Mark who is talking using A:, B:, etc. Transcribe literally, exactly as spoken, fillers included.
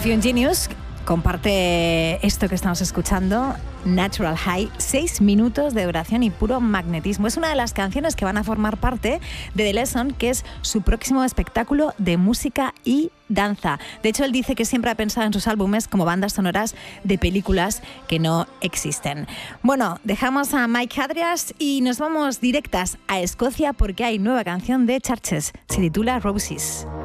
A: Perfume Genius comparte esto que estamos escuchando, Natural High, seis minutos de duración y puro magnetismo. Es una de las canciones que van a formar parte de The Lesson, que es su próximo espectáculo de música y danza. De hecho, él dice que siempre ha pensado en sus álbumes como bandas sonoras de películas que no existen. Bueno, dejamos a Mike Hadrias y nos vamos directas a Escocia porque hay nueva canción de Churches. Se titula Roses.